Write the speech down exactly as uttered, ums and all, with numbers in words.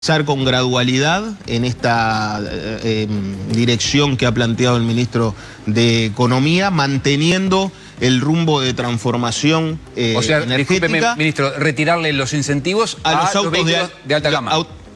Con gradualidad en esta eh, dirección que ha planteado el ministro de Economía, manteniendo el rumbo de transformación eh, o sea, energética. Discúlpeme, ministro, retirarle los incentivos a, a los los autos vehículos de, de alta gama. De,